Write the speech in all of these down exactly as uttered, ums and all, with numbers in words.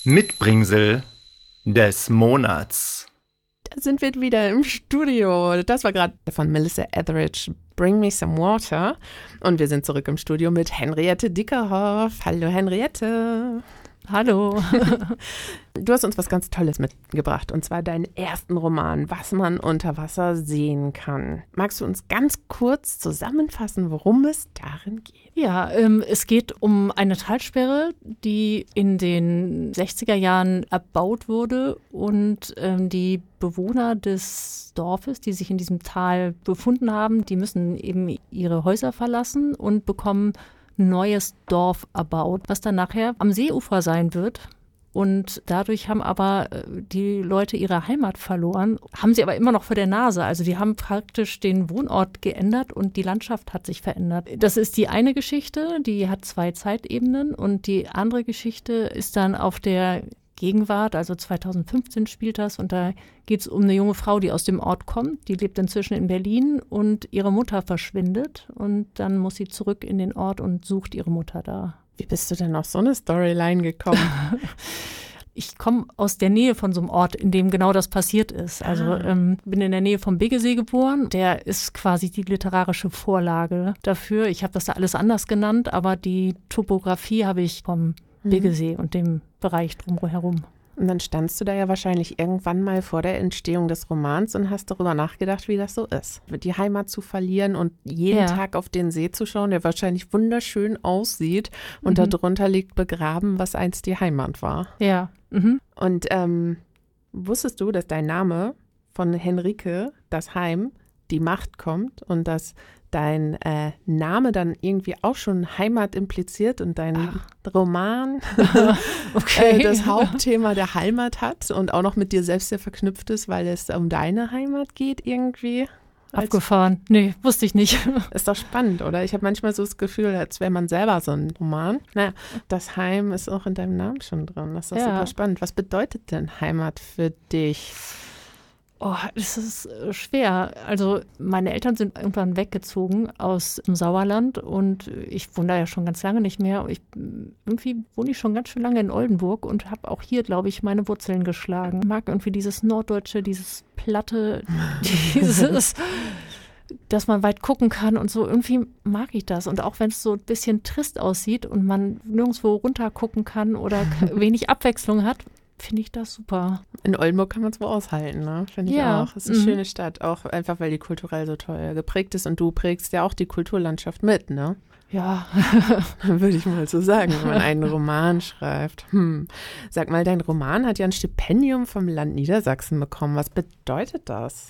Mitbringsel des Monats. Da sind wir wieder im Studio. Das war gerade von Melissa Etheridge, Bring Me Some Water. Und wir sind zurück im Studio mit Henriette Dickerhoff. Hallo Henriette. Hallo. Du hast uns was ganz Tolles mitgebracht, und zwar deinen ersten Roman, Was man unter Wasser sehen kann. Magst du uns ganz kurz zusammenfassen, worum es darin geht? Ja, ähm, es geht um eine Talsperre, die in den sechziger Jahren erbaut wurde und ähm, die Bewohner des Dorfes, die sich in diesem Tal befunden haben, die müssen eben ihre Häuser verlassen und bekommen ein neues Dorf erbaut, was dann nachher am Seeufer sein wird. Und dadurch haben aber die Leute ihre Heimat verloren, haben sie aber immer noch vor der Nase. Also die haben praktisch den Wohnort geändert und die Landschaft hat sich verändert. Das ist die eine Geschichte, die hat zwei Zeitebenen, und die andere Geschichte ist dann auf der Gegenwart, also zweitausendfünfzehn spielt das, und da geht es um eine junge Frau, die aus dem Ort kommt, die lebt inzwischen in Berlin und ihre Mutter verschwindet, und dann muss sie zurück in den Ort und sucht ihre Mutter da. Wie bist du denn auf so eine Storyline gekommen? Ich komme aus der Nähe von so einem Ort, in dem genau das passiert ist. Also ah. ähm, bin in der Nähe vom Biggesee geboren. Der ist quasi die literarische Vorlage dafür. Ich habe das da alles anders genannt, aber die Topografie habe ich vom mhm. Biggesee und dem Bereich drumherum. Und dann standst du da ja wahrscheinlich irgendwann mal vor der Entstehung des Romans und hast darüber nachgedacht, wie das so ist. Die Heimat zu verlieren und jeden ja. Tag auf den See zu schauen, der wahrscheinlich wunderschön aussieht, und mhm. darunter liegt begraben, was einst die Heimat war. Ja. Mhm. Und ähm, wusstest du, dass dein Name von Henrike, das Heim, die Macht kommt, und dass dein äh, Name dann irgendwie auch schon Heimat impliziert und dein Ach. Roman okay. äh, das Hauptthema der Heimat hat und auch noch mit dir selbst sehr verknüpft ist, weil es um deine Heimat geht irgendwie? Abgefahren. Nee, wusste ich nicht. Ist doch spannend, oder? Ich habe manchmal so das Gefühl, als wäre man selber so ein Roman. Naja, das Heim ist auch in deinem Namen schon drin. Das ist doch ja. super spannend. Was bedeutet denn Heimat für dich? Oh, das ist schwer. Also meine Eltern sind irgendwann weggezogen aus dem Sauerland und ich wohne da ja schon ganz lange nicht mehr. Ich, irgendwie wohne ich schon ganz schön lange in Oldenburg und habe auch hier, glaube ich, meine Wurzeln geschlagen. Ich mag irgendwie dieses Norddeutsche, dieses Platte, dieses, dass man weit gucken kann und so. Irgendwie mag ich das. Und auch wenn es so ein bisschen trist aussieht und man nirgendwo runter gucken kann oder wenig Abwechslung hat, finde ich das super. In Oldenburg kann man es wohl aushalten, ne? Finde ich ja. auch. Es ist eine mhm. schöne Stadt, auch einfach, weil die kulturell so toll geprägt ist, und du prägst ja auch die Kulturlandschaft mit, ne? Ja. Würde ich mal so sagen, wenn man einen Roman schreibt. Hm. Sag mal, dein Roman hat ja ein Stipendium vom Land Niedersachsen bekommen. Was bedeutet das?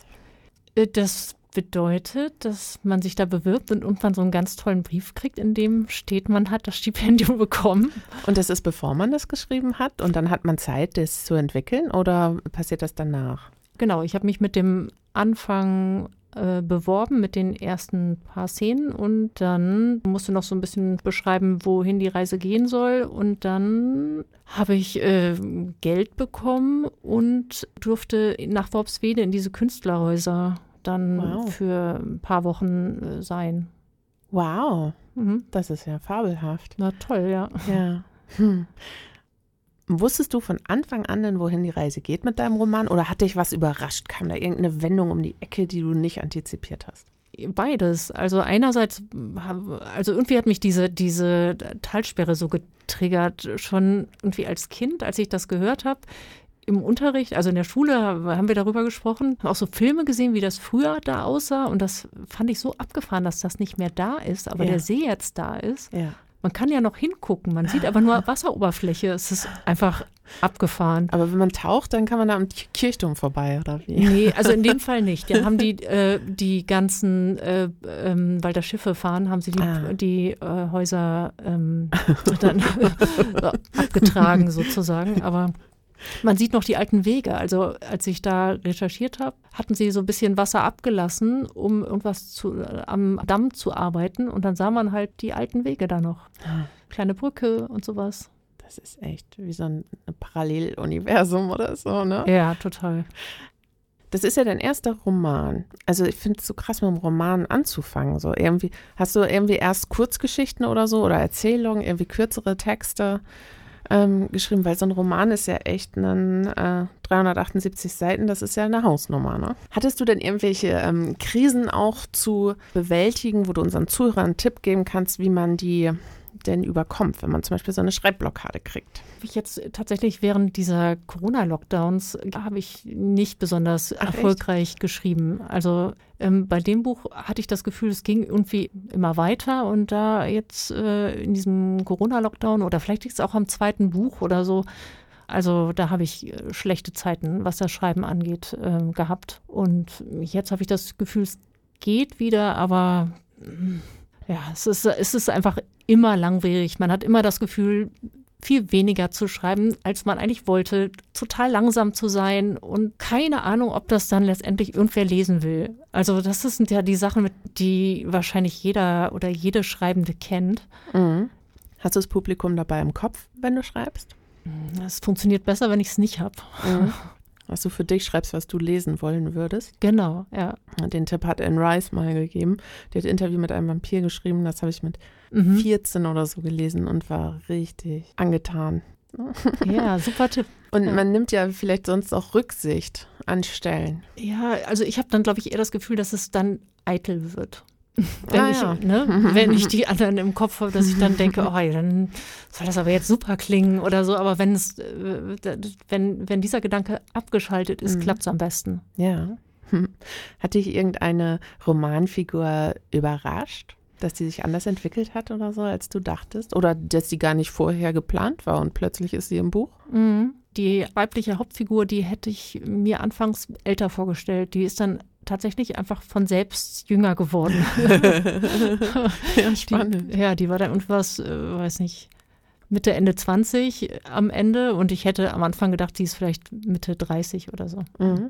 Das bedeutet, dass man sich da bewirbt und irgendwann so einen ganz tollen Brief kriegt, in dem steht, man hat das Stipendium bekommen. Und das ist, bevor man das geschrieben hat, und dann hat man Zeit, das zu entwickeln, oder passiert das danach? Genau, ich habe mich mit dem Anfang äh, beworben, mit den ersten paar Szenen, und dann musste noch so ein bisschen beschreiben, wohin die Reise gehen soll, und dann habe ich äh, Geld bekommen und durfte nach Worpswede in diese Künstlerhäuser dann wow. für ein paar Wochen äh, sein. Wow, mhm. das ist ja fabelhaft. Na toll, ja. Ja. Hm. Wusstest du von Anfang an denn, wohin die Reise geht mit deinem Roman, oder hat dich was überrascht? Kam da irgendeine Wendung um die Ecke, die du nicht antizipiert hast? Beides. Also einerseits, also irgendwie hat mich diese, diese Talsperre so getriggert, schon irgendwie als Kind, als ich das gehört habe. Im Unterricht, also in der Schule, haben wir darüber gesprochen, auch so Filme gesehen, wie das früher da aussah, und das fand ich so abgefahren, dass das nicht mehr da ist, aber ja. der See jetzt da ist. Ja. Man kann ja noch hingucken, man sieht aber nur Wasseroberfläche, es ist einfach abgefahren. Aber wenn man taucht, dann kann man da am Kirchturm vorbei, oder wie? Nee, also in dem Fall nicht. Dann haben die äh, die ganzen, äh, ähm, weil da Schiffe fahren, haben sie die, ah. die äh, Häuser ähm, dann abgetragen sozusagen, aber man sieht noch die alten Wege. Also als ich da recherchiert habe, hatten sie so ein bisschen Wasser abgelassen, um irgendwas zu, am Damm zu arbeiten. Und dann sah man halt die alten Wege da noch. Kleine Brücke und sowas. Das ist echt wie so ein Paralleluniversum oder so, ne? Ja, total. Das ist ja dein erster Roman. Also ich finde es so krass, mit einem Roman anzufangen. So irgendwie, hast du irgendwie erst Kurzgeschichten oder so oder Erzählungen, irgendwie kürzere Texte? ähm, geschrieben, weil so ein Roman ist ja echt ein äh, dreihundertachtundsiebzig Seiten, das ist ja eine Hausnummer, ne? Hattest du denn irgendwelche ähm, Krisen auch zu bewältigen, wo du unseren Zuhörern einen Tipp geben kannst, wie man die denn überkommt, wenn man zum Beispiel so eine Schreibblockade kriegt? Ich jetzt tatsächlich während dieser Corona-Lockdowns habe ich nicht besonders Ach, erfolgreich echt? geschrieben. Also ähm, bei dem Buch hatte ich das Gefühl, es ging irgendwie immer weiter und da jetzt äh, in diesem Corona-Lockdown oder vielleicht liegt es auch am zweiten Buch oder so, also da habe ich äh, schlechte Zeiten, was das Schreiben angeht, äh, gehabt. Und jetzt habe ich das Gefühl, es geht wieder, aber mh, ja, es ist, es ist einfach immer langwierig. Man hat immer das Gefühl, viel weniger zu schreiben, als man eigentlich wollte, total langsam zu sein und keine Ahnung, ob das dann letztendlich irgendwer lesen will. Also das sind ja die Sachen, die wahrscheinlich jeder oder jede Schreibende kennt. Mhm. Hast du das Publikum dabei im Kopf, wenn du schreibst? Es funktioniert besser, wenn ich es nicht habe. Mhm. Was du für dich schreibst, was du lesen wollen würdest. Genau, ja. Den Tipp hat Anne Rice mal gegeben. Die hat ein Interview mit einem Vampir geschrieben, das habe ich mit Mhm. vierzehn oder so gelesen und war richtig angetan. Ja, super Tipp. Und Ja. man nimmt ja vielleicht sonst auch Rücksicht an Stellen. Ja, also ich habe dann, glaube ich, eher das Gefühl, dass es dann eitel wird. Wenn, Ah, ich, ja. ne, wenn ich die anderen im Kopf habe, dass ich dann denke, oh, ja, dann soll das aber jetzt super klingen oder so. Aber wenn es, äh, wenn, wenn dieser Gedanke abgeschaltet ist, Mhm. klappt es am besten. Ja. Hat dich irgendeine Romanfigur überrascht, dass die sich anders entwickelt hat oder so, als du dachtest? Oder dass die gar nicht vorher geplant war und plötzlich ist sie im Buch? Mhm. Die weibliche Hauptfigur, die hätte ich mir anfangs älter vorgestellt. Die ist dann tatsächlich einfach von selbst jünger geworden. Ja, spannend. Die, ja, die war dann irgendwas, äh, weiß nicht, Mitte, Ende zwanzig am Ende und ich hätte am Anfang gedacht, die ist vielleicht Mitte dreißig oder so. Mhm.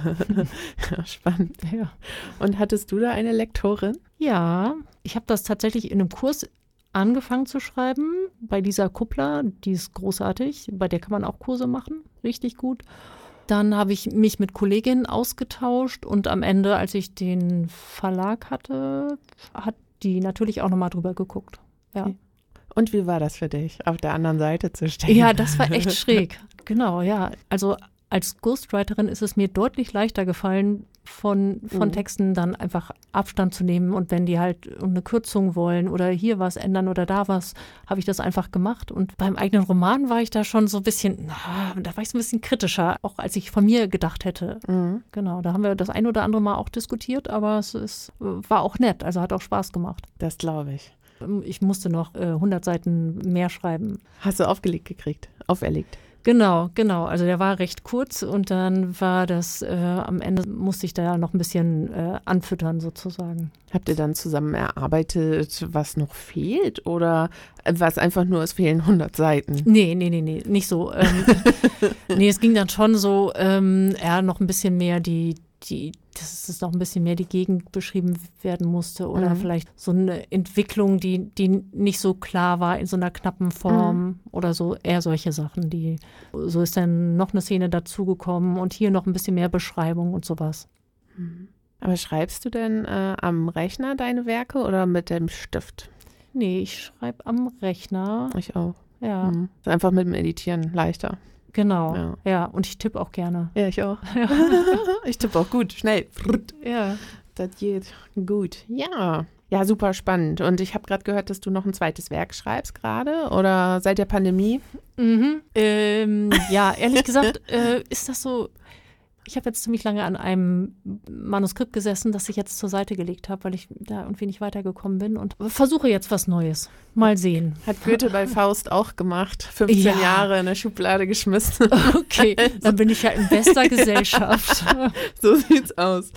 Ja, spannend. Ja, Und hattest du da eine Lektorin? ja ich habe das tatsächlich in einem Kurs angefangen zu schreiben, bei Lisa Kuppler, die ist großartig, bei der kann man auch Kurse machen, richtig gut. Dann habe ich mich mit Kolleginnen ausgetauscht und am Ende, als ich den Verlag hatte, hat die natürlich auch nochmal drüber geguckt. Ja. Und wie war das für dich, auf der anderen Seite zu stehen? Ja, das war echt schräg. Genau, ja. Also als Ghostwriterin ist es mir deutlich leichter gefallen, von, von Mhm. Texten dann einfach Abstand zu nehmen. Und wenn die halt eine Kürzung wollen oder hier was ändern oder da was, habe ich das einfach gemacht. Und beim eigenen Roman war ich da schon so ein bisschen, na, da war ich so ein bisschen kritischer, auch als ich von mir gedacht hätte. Mhm. Genau, da haben wir das ein oder andere Mal auch diskutiert, aber es ist, war auch nett, also hat auch Spaß gemacht. Das glaube ich. Ich musste noch äh, hundert Seiten mehr schreiben. Hast du aufgelegt gekriegt, auferlegt? Genau, genau. Also der war recht kurz und dann war das, äh, am Ende musste ich da noch ein bisschen äh, anfüttern sozusagen. Habt ihr dann zusammen erarbeitet, was noch fehlt oder was einfach nur, es fehlen hundert Seiten? Nee, nee, nee, nee, nicht so. Ähm, nee, es ging dann schon so, ähm, ja, noch ein bisschen mehr die, die, dass es noch ein bisschen mehr die Gegend beschrieben werden musste oder Mhm. vielleicht so eine Entwicklung, die, die nicht so klar war in so einer knappen Form Mhm. oder so, eher solche Sachen, die, so ist dann noch eine Szene dazugekommen und hier noch ein bisschen mehr Beschreibung und sowas. Aber schreibst du denn äh, am Rechner deine Werke oder mit dem Stift? Nee, ich schreibe am Rechner, Ich auch. ja, Mhm. Ist einfach mit dem Editieren leichter. genau, Ja. ja, und ich tippe auch gerne. Ja, ich auch. Ich tippe auch gut, schnell. Ja. Das geht gut. Ja. Ja, super spannend. Und ich habe gerade gehört, dass du noch ein zweites Werk schreibst gerade oder seit der Pandemie. Mhm. Ähm, ja, ehrlich gesagt äh, ist das so, ich habe jetzt ziemlich lange an einem Manuskript gesessen, das ich jetzt zur Seite gelegt habe, weil ich da irgendwie nicht weitergekommen bin und versuche jetzt was Neues. Mal sehen. Hat Goethe bei Faust auch gemacht. fünfzehn Ja. Jahre in der Schublade geschmissen. Okay, dann bin ich ja in bester Gesellschaft. So sieht's aus.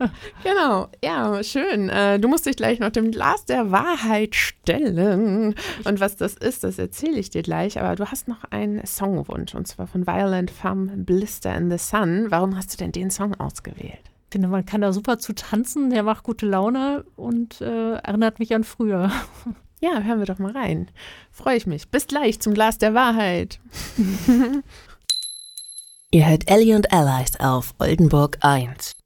Genau. Ja, schön. Äh, Du musst dich gleich noch dem Glas der Wahrheit stellen. Und was das ist, das erzähle ich dir gleich. Aber du hast noch einen Songwunsch. Und zwar von Violent Femme, Blister in the Sun. Warum hast du denn den Song ausgewählt? Ich finde, man kann da super zu tanzen, der macht gute Laune und äh, erinnert mich an früher. Ja, hören wir doch mal rein. Freue ich mich. Bis gleich zum Glas der Wahrheit. Ihr hört Ellie und Allies auf Oldenburg eins.